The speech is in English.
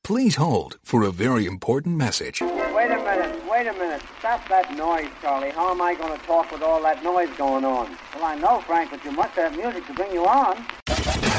Please hold for a very important message. Wait a minute. Stop that noise, Charlie. How am I going to talk with all that noise going on? Well, I know, Frank, but you must have music to bring you on.